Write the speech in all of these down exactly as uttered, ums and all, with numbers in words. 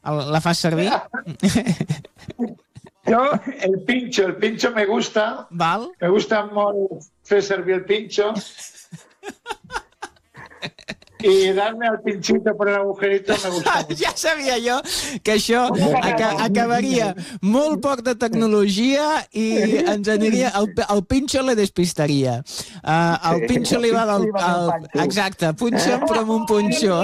La fas servir? Yo, el pincho, el pincho me gusta. Val. Me gusta molt fer servir el pincho. Y darme al pinchito por el agujerito me gusta. Ja sabia jo que això aca acabaria molt poc de tecnologia i ens aniria... El, el pinxo le despistaria. Uh, el pinxo li va del... El, exacte, punxo però amb un punxo.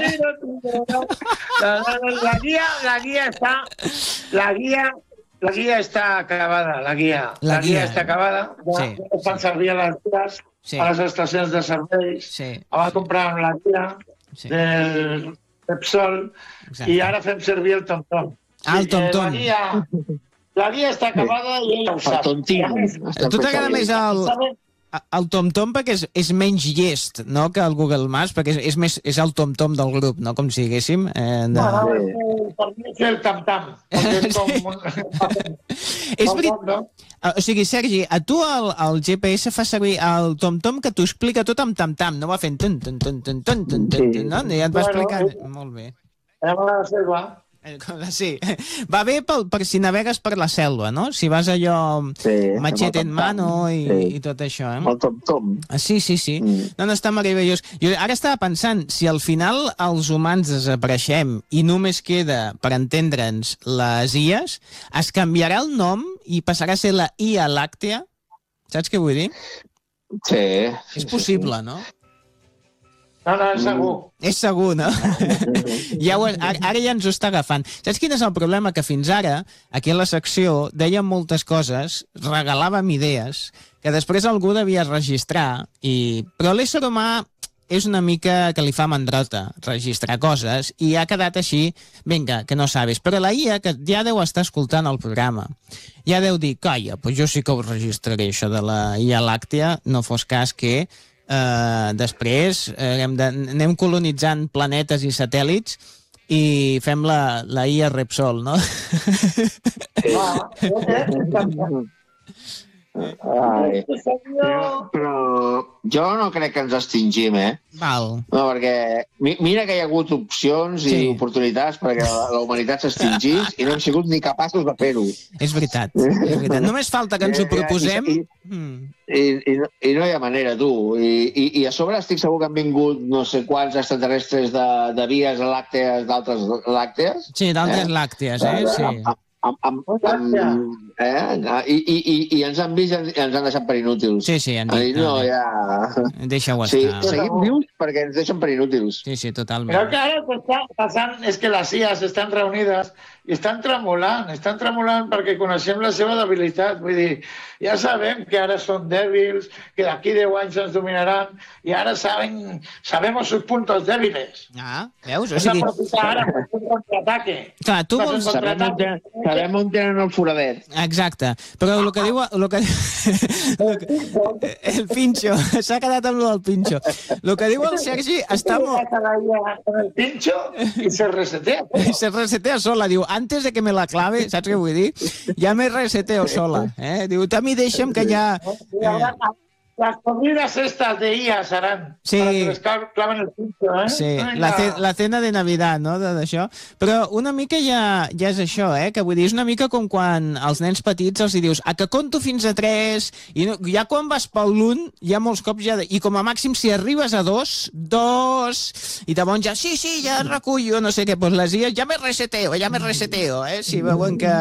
La, la, la guia, la guia està... La guia... La guia està acabada, la guia. La, la guia. guia està acabada. Ja sí, fan sí. servir a les guies, sí. a les estacions de serveis. Sí. Va comprar amb la guia sí. del Repsol i ara fem servir el TomTom. Ah, el TomTom. La guia, la guia està acabada i ell ho sap. A tu t'agrada més el... El TomTom perquè és, és menys llest, no?, que el Google Maps, perquè és, és, més, és el TomTom del grup, no?, com si diguéssim. Eh, de... No, no, per mi és el tam-tam. És com un... és veritat. O sigui, Sergi, a tu el, el G P S fa servir el TomTom que t'ho explica tot amb tam-tam, no va fent ton, ton, ton, ton, ton, ton, ton, no? I ja et va explicant. Molt bé. La selva. Sí, va bé per, per si navegues per la selva, no? Si vas allò sí, machete en mano i, sí. i tot això, eh? El tom-tom. Sí, sí, sí. Mm. No, no, està meravellós. Jo ara estava pensant, si al final els humans desapareixem i només queda, per entendre'ns, les I As, es canviarà el nom i passarà a ser la I A Làctea? Saps què vull dir? Sí. És possible, no? No, no, és segur. Mm. És segur, no? ja ho, ara, ara ja ens ho està agafant. Saps quin és el problema? Que fins ara, aquí a la secció, dèiem moltes coses, regalàvem idees, que després algú devia registrar, i... però l'ésser humà és una mica que li fa mandrota registrar coses, i ha quedat així, vinga, que no sabes. Però la I A, que ja deu estar escoltant el programa, ja deu dir, calla, doncs jo sí que ho registraré, això de la I A Làctea, no fos cas que... Uh, després uh, hem de, anem colonitzant planetes i satèl·lits i fem la, la I A Repsol, no? Ai. Però, però jo no crec que ens extingim, eh? Val. No, perquè mira que hi ha hagut opcions sí. i oportunitats perquè la, la humanitat s'extingís i no hem sigut ni capaços de fer-ho. És veritat, és veritat. Només falta que ens ho proposem. I, i, i, i, no, I no hi ha manera, tu. I, i, I a sobre estic segur que han vingut no sé quants extraterrestres de, de vies làctees d'altres làctees. Sí, d'altres eh? làctees, eh? Sí. Amb, amb, amb, eh? I, i, i, i ens han vist i ens han deixat per inútils. Sí, sí, han dit. No, ja... Deixa-ho sí, estar. Seguim vius perquè ens deixen per inútils. Sí, sí, totalment. Però que ara el que està passant és que les I As estan reunides i estan tremolant, estan tremolant perquè coneixem la seva debilitat. Vull dir, ja sabem que ara són dèbils, que d'aquí deu anys ens dominaran, i ara saben, sabemos sus puntos débiles. Ah, veus? O sigui... ara per un contraataque. Clar, tu vols... Sabem on, tenen, sabem on tenen el foradet. Exacte, però el que diu... Lo que... el pinxo, s'ha quedat amb el pinxo. El que diu el Sergi està molt... el pinxo i se resetea. I se resetea sola, diu, antes de que me la clave, saps què vull dir? Ja me reseteo sola, eh? Diu, a mi deixa'm que ja... Eh... Las comidas estas de I A serán sí. para que les claven el pincho, eh? Sí, la, ce la cena de Navidad, no?, d'això. Però una mica ja, ja és això, eh? Que vull dir, és una mica com quan als nens petits els dius a que conto fins a tres, i no, ja quan vas pel l'un, ja molts cops ja... I com a màxim, si arribes a dos, dos... I llavors ja, sí, sí, ja recullo, no sé què, doncs les I A, ja me reseteo, ja me reseteo, eh? Si veuen que...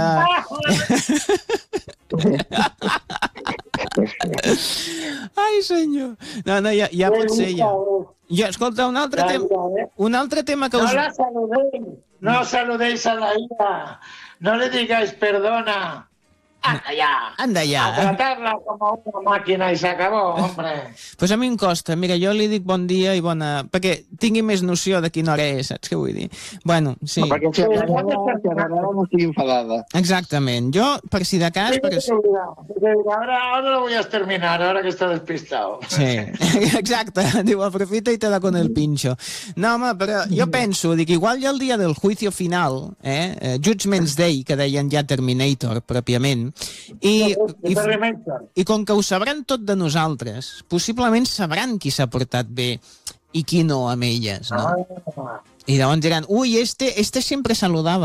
Ai, senyor. No, no, ja, ja pot ser, ja. Ja, escolta, un altre, tem un altre tema que us... No la saludéis, no saludéis a la I A. No le digáis perdona. Anda ya. Anda ya. A tratarla como una máquina i s'acabó, hombre. Pues a mi em costa. Mira, jo li dic bon dia i bona... Perquè tingui més noció de quina hora és, saps què vull dir? Bueno, sí. No, perquè si agradava no estigui enfadada. Exactament. Jo, per si de cas... Sí, perquè... ahora, ahora lo voy a exterminar, ahora que está despistado. Sí, exacte. Diu, aprofita i te da con el pincho. No, home, però jo penso, dic, igual ja el dia del juicio final, eh, Judgment's Day, que deien ja Terminator, pròpiament, I, i, i com que ho sabran tot de nosaltres, possiblement sabran qui s'ha portat bé i qui no amb elles, no? I llavors diran, ui, este, este sempre saludava.